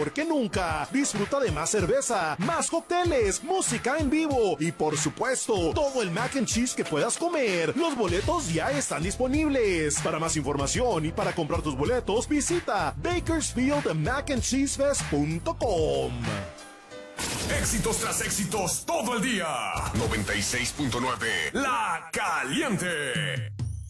mejor que nunca. Disfruta de más cerveza, más cócteles, música en vivo y por supuesto, todo el mac and cheese que puedas comer. Los boletos ya están disponibles. Para más información y para comprar tus boletos, visita bakersfieldmacandcheesefest.com. Éxitos tras éxitos todo el día. 96.9 La Caliente.